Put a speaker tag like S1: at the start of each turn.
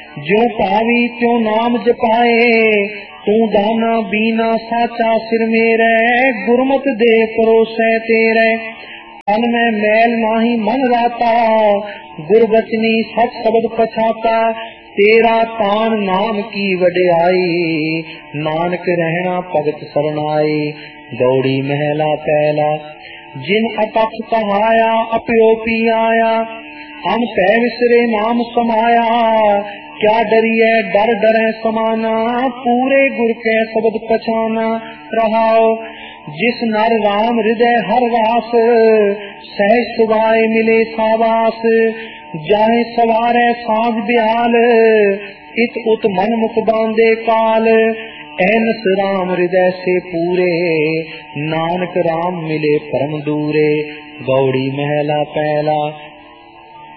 S1: जो पावी त्यों नाम जपाए, तू दाना बीना साचा सिर मेरे, गुरमत दे परोसै तेरे। तन में मैल नाही मन राता, गुरबचनी सच शब्द पछाता। तेरा तान नाम की वड्याई, नानक रहना भगत सरनाई। दौड़ी महला पहला, जिन अतख कहाया अपयो पी आया। अन पै विसरे नाम समाया, क्या डरिए डर डरे समाना। पूरे गुर के शब्द पछाना रहाओ। जिस नर राम हृदय हर वास, सहज सुभाए मिले सावास। जाहे सवारे सांझ बिहाल, इत उत मन मुख बांधे काल। ऐनस राम हृदय से पूरे, नानक राम मिले परम दूरे। गौड़ी महला पहला,